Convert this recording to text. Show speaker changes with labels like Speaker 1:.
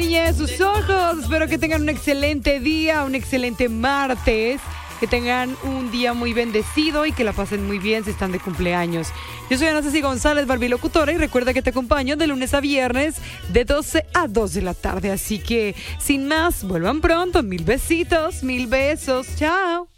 Speaker 1: niña de sus ojos. Espero que tengan un excelente día, un excelente martes. Que tengan un día muy bendecido y que la pasen muy bien si están de cumpleaños. Yo soy Ana Ceci González, barbilocutora, y recuerda que te acompaño de lunes a viernes de 12 a 2 de la tarde. Así que, sin más, vuelvan pronto. 1000 besitos, 1000 besos. Chao.